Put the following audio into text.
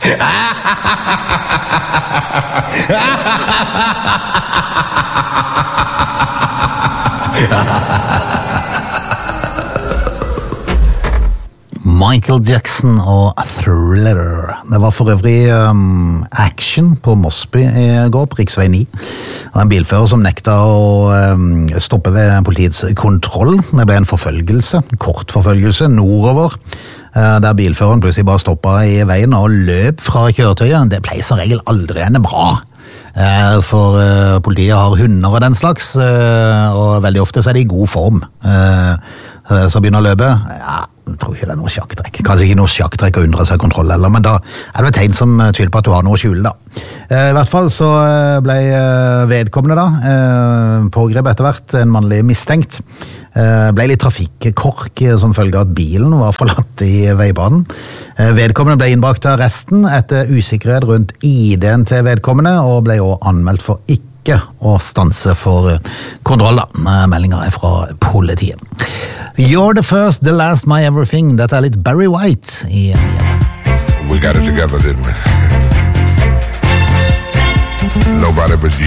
Michael Jackson og Thriller. Det var for øvrig action på Mosby i går på Riksvei 9. Det var en bilfører som nekta å stoppe ved politiets kontroll. Det ble en forfølgelse, en kort forfølgelse, nordover, der bilføreren plutselig bare stoppet i veien og løp fra kjøretøyet. Det ble som regel aldri ende bra. For politiet har hunder og den slags, og veldig ofte så er de i god form. Så begynner å løpe, ja, jeg tror ikke det er noe sjakktrekk. Kanskje ikke noe sjakktrekk å undre seg kontroll heller, men da er det et tegn som tyder på at du har noe å skjule da. I hvert fall så ble vedkommende da, pågrepet etter hvert, en mannlig mistenkt. Ble litt trafikkork som følge av at bilen var forlatt i veibanen. Vedkommende ble innbrakt til arresten etter usikkerhet rundt ID-en til vedkommende, og ble også anmeldt for ikke å stanse for kontroll da. Meldingen er fra politiet. You're the first, the last, my everything. Dette er litt Barry White i We got it together, didn't we? Nobody but you.